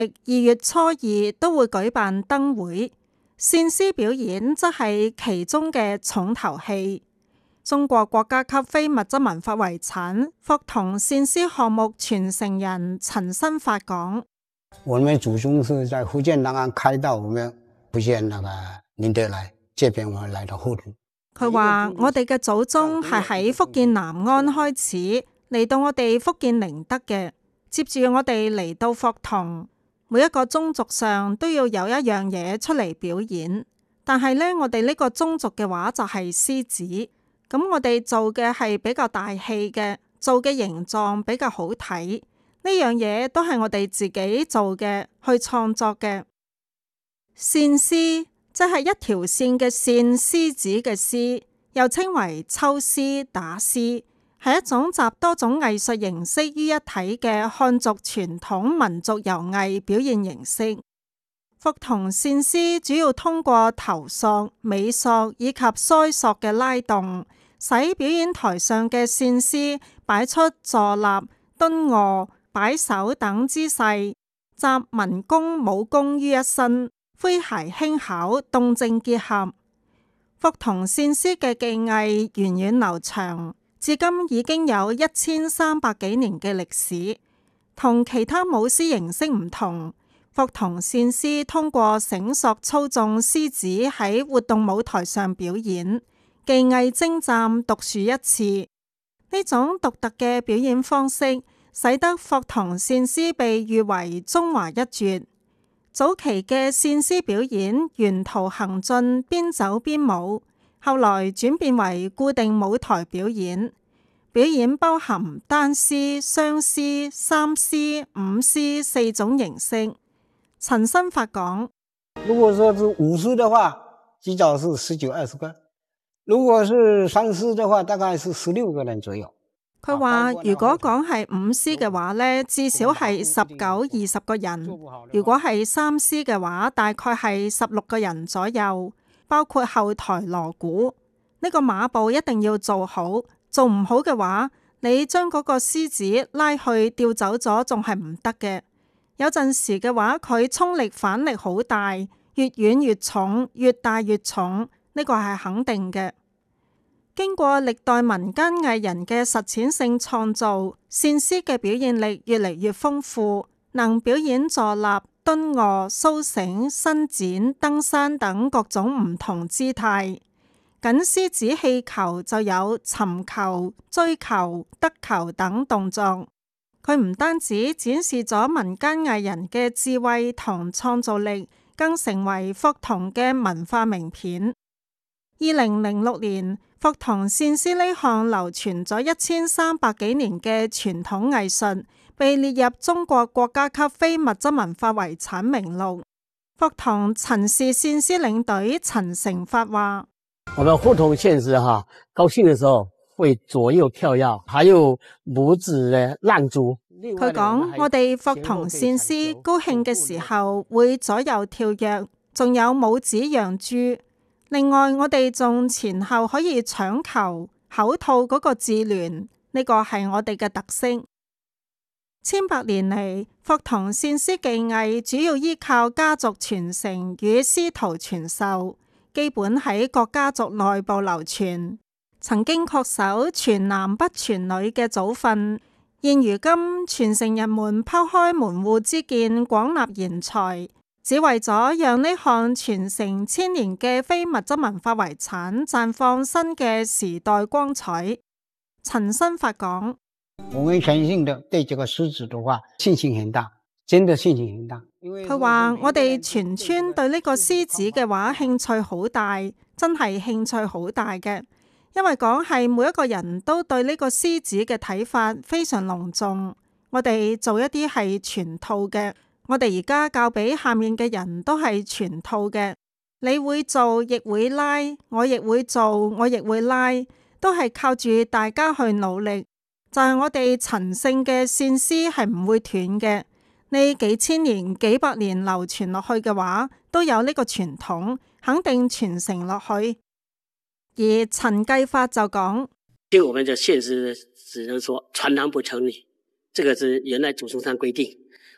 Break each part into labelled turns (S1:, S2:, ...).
S1: 2月初2都會舉辦燈會，線絲表演則係其中嘅重頭戲。中國國家級非物質文化遺產霍桐線絲項目傳承人陳新發講：
S2: 我們祖宗是在福建南安開到我們福建那個寧德來，這邊我們來到霍桐。
S1: 佢話我哋嘅祖宗係喺福建南安開始嚟到我哋福建寧德嘅，接住我哋嚟到霍桐。每一個宗族上都要有一樣嘢出嚟表演，但係呢，我哋呢個宗族嘅話就係獅子。咁我哋做嘅係比較大氣嘅，做嘅形狀比較好睇，呢樣嘢都係我哋自己做嘅，去創作嘅。線絲即係一條線嘅線，獅子嘅獅，又稱為抽絲打絲，係一種集多種藝術形式於一體嘅漢族傳統民族遊藝表現形式。霍桐線絲主要通過頭索、尾索以及腮索嘅拉動，使表演台上嘅線絲擺出坐立、蹲臥、擺手等姿勢，集文功武功於一身，詼諧輕巧，動靜結合。霍桐線絲嘅技藝源遠流長，至今已經有1300幾年嘅歷史。同其他舞獅形式唔同，霍桐線絲通過繩索操縱獅子喺活動舞台上表演，技藝精湛，獨樹一幟。呢種獨特嘅表演方式，使得霍桐線絲被譽為中華一絕。早期嘅線絲表演沿途行進，邊走邊舞，後來轉變為固定舞台表演。表演包含單絲、雙絲、三絲、五絲4種形式。陳新發講：
S2: 如果說是五絲的話，至少是19、20個；如果是三絲的話，大概是16個人左右。
S1: 佢話如果講係五絲嘅話呢，至少係19、20個人；如果係三絲嘅話，大概係16個人左右，包括後台鑼鼓。呢個馬步一定要做好，做唔好嘅話，你將嗰個獅子拉去吊走咗，仲係唔得嘅。有陣時嘅話，佢衝力反力好大，越遠越重，越大越重，呢個係肯定嘅。經過歷代民間藝人嘅實踐性創造，線絲嘅表現力越嚟越豐富，能表演坐立、蹲臥、蘇繩、伸展、登山等各種唔同姿態。緊獅子氣球就有尋求、追求、得球等動作。佢唔單止展示咗民間藝人嘅智慧同創造力，更成為霍桐嘅文化名片。2006年，霍桐線絲呢項流傳咗1300幾年嘅傳統藝術，被列入中國國家級非物質文化遺產名錄。霍桐陳氏線絲領隊陳成發話：
S3: 我們霍桐線絲高興的時候會左右跳躍，還有拇指嘅爛珠。
S1: 佢講我哋霍桐線絲高興嘅時候會左右跳躍，仲有拇指揚珠。另外我哋仲前後可以搶球、口吐嗰個自聯，呢個係我哋嘅特色。千百年嚟，霍桐線絲技藝主要依靠家族傳承與師徒傳授，基本喺各家族內部流傳，曾經恪守傳男不傳女嘅祖訓。現如今傳承人們拋開門戶之見，廣納賢才，只為咗讓呢項傳承千年嘅非物質文化遺產綻放新嘅時代光彩。陳新發講：
S2: 我們全信的對這個獅子的話信心很大，真的信心很大。
S1: 佢話我哋全村對呢個獅子嘅話興趣好大，真係興趣好大嘅，因為講係每一個人都對呢個獅子嘅睇法非常隆重。我哋做一啲係全套嘅。我哋而家教俾下面嘅人都係全套嘅，你會做亦會拉，我亦會做，我亦會拉，都係靠住大家去努力。就係我哋陳姓嘅線絲係唔會斷嘅，呢幾千年、幾百年流傳落去嘅話，都有呢個傳統，肯定傳承落去。而陳繼發就講：
S3: 就我們的線絲只能說傳男不成女，這個是原來祖宗上規定。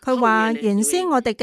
S1: 佢話原先我哋嘅